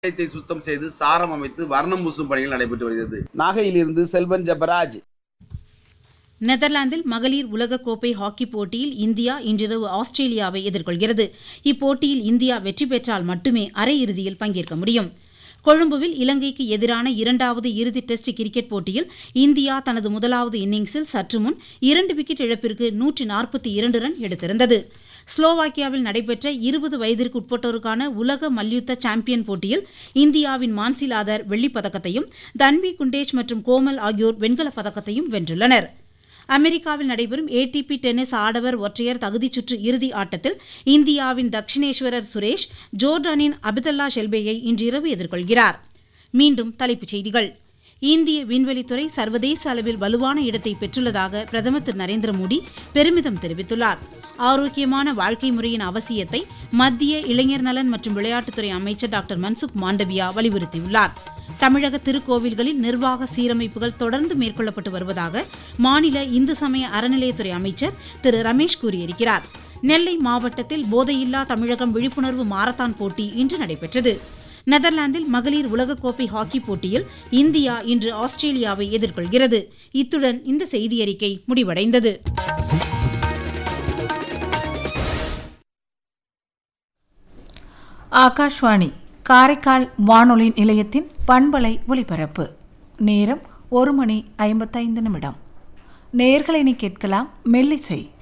நிலையத்தை சுத்தம் செய்து சாரம் அமைத்து வர்ணம் பூசும் பணிகள் நடைபெற்று வருகிறது. நாகையிலிருந்து செல்வன் ஜபராஜ். நெதர்லாந்தில் மகளிர் உலகக்கோப்பை ஹாக்கி போட்டியில் இந்தியா இன்றிரவு ஆஸ்திரேலியாவை எதிர்கொள்கிறது. இப்போட்டியில் இந்தியா வெற்றி பெற்றால் மட்டுமே அரையிறுதியில் பங்கேற்க முடியும். கொழும்புவில் இலங்கைக்கு எதிரான இரண்டாவது இறுதி டெஸ்ட் கிரிக்கெட் போட்டியில் இந்தியா தனது முதலாவது இன்னிங்ஸில் சற்று முன் 2 விக்கெட் இழப்பிற்கு 142 ரன் எடுத்திருந்தது. ஸ்லோவாக்கியாவில் நடைபெற்ற 20 வயதிற்கு உட்பட்டோருக்கான உலக மல்யுத்த சாம்பியன் போட்டியில் இந்தியாவின் மான்சி லாதர் வெள்ளிப்பதக்கத்தையும் தன்வி குண்டேஷ் மற்றும் கோமல் ஆகியோர் வெண்கலப் பதக்கத்தையும் வென்றுள்ளனர். அமெரிக்காவில் நடைபெறும் ஏடிபி டென்னிஸ் ஆடவர் ஒற்றையர் தகுதிச்சுற்று இறுதி ஆட்டத்தில் இந்தியாவின் தக்ஷிணேஸ்வரர் சுரேஷ் ஜோர்டானின் அபிதல்லா ஷெல்பேயை இன்றிரவு எதிர்கொள்கிறார். மீண்டும் தலைப்புச் செய்திகள். இந்திய விண்வெளித்துறை சர்வதேச அளவில் வலுவான இடத்தை பெற்றுள்ளதாக பிரதமர் திரு நரேந்திர மோடி பெருமிதம் தெரிவித்துள்ளார். ஆரோக்கியமான வாழ்க்கை முறையின் அவசியத்தை மத்திய இளைஞர் நலன் மற்றும் விளையாட்டுத்துறை அமைச்சர் டாக்டர் மன்சுக் மாண்டவியா வலியுறுத்தியுள்ளார். தமிழக திருக்கோவில்களில் நிர்வாக சீரமைப்புகள் தொடர்ந்து மேற்கொள்ளப்பட்டு வருவதாக மாநில இந்து சமய அறநிலையத்துறை அமைச்சர் திரு ரமேஷ் கூறியிருக்கிறார். நெல்லை மாவட்டத்தில் போதையில்லா தமிழகம் விழிப்புணர்வு மாரத்தான் போட்டி இன்று நடைபெற்றது. நெதர்லாந்தில் மகளிர் உலகக்கோப்பை ஹாக்கி போட்டியில் இந்தியா இன்று ஆஸ்திரேலியாவை எதிர்கொள்கிறது. இத்துடன் இந்த செய்தியறிக்கை முடிவடைந்தது. ஆகாஷ்வாணி காரைக்கால் வானொலி நிலையத்தின் பண்பலை ஒலிபரப்பு நேரம் 1:55. நேயர்களை கேட்கலாம் மெல்லிசை.